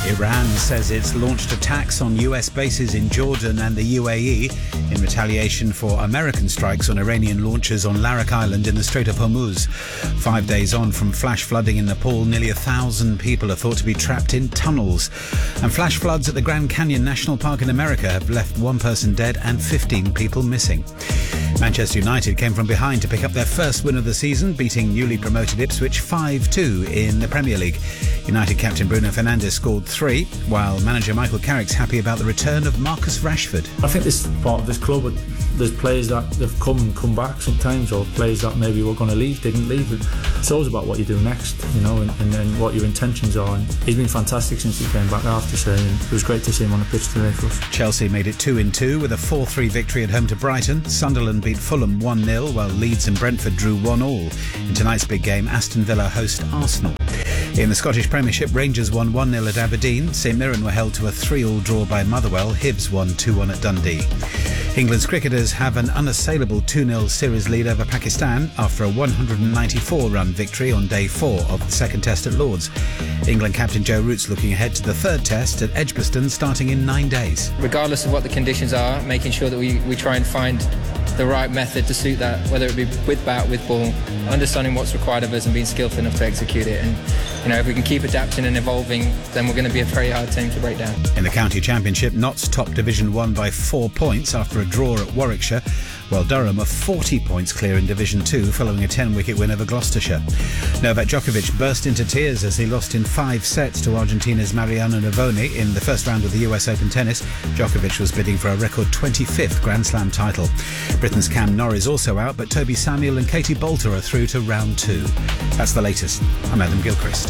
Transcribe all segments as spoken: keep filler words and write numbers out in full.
Iran says it's launched attacks on U S bases in Jordan and the U A E in retaliation for American strikes on Iranian launchers on Larak Island in the Strait of Hormuz. Five days on from flash flooding in Nepal, nearly a thousand people are thought to be trapped in tunnels. And flash floods at the Grand Canyon National Park in America have left one person dead and fifteen people missing. Manchester United came from behind to pick up their first win of the season, beating newly promoted Ipswich five two in the Premier League. United captain Bruno Fernandes scored three, while manager Michael Carrick's happy about the return of Marcus Rashford. I think this is part of this club. There's players that have come and come back sometimes, or players that maybe were going to leave, didn't leave. It's always about what you do next, you know, and, and, and what your intentions are. And he's been fantastic since he came back, I have to say, and it was great to see him on the pitch today for us. Chelsea made it two in two with a four three victory at home to Brighton. Sunderland beat Fulham one nil, while Leeds and Brentford drew one all. In tonight's big game, Aston Villa host Arsenal. In the Scottish Premiership, Rangers won one nil at Aberdeen. St Mirren were held to a three all draw by Motherwell. Hibs won two one at Dundee. England's cricketers have an unassailable two nil series lead over Pakistan after a one hundred ninety-four run victory on day four of the second test at Lord's. England captain Joe Root's looking ahead to the third test at Edgbaston starting in nine days. Regardless of what the conditions are, making sure that we, we try and find the right method to suit that, whether it be with bat, with ball, understanding what's required of us and being skillful enough to execute it. And you know, if we can keep adapting and evolving, then we're going to be a very hard team to break down. In the County Championship, Notts top Division one by four points after a draw at Warwickshire, while Durham are forty points clear in Division two following a ten-wicket win over Gloucestershire. Novak Djokovic burst into tears as he lost in five sets to Argentina's Mariano Navoni in the first round of the U S Open tennis. Djokovic was bidding for a record twenty-fifth Grand Slam title. Britain's Cam Norris also out, but Toby Samuel and Katie Bolter are through to round two. That's the latest. I'm Adam Gilchrist.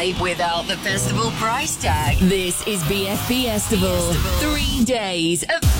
Without the festival price tag. This is B F B Festival. Three days of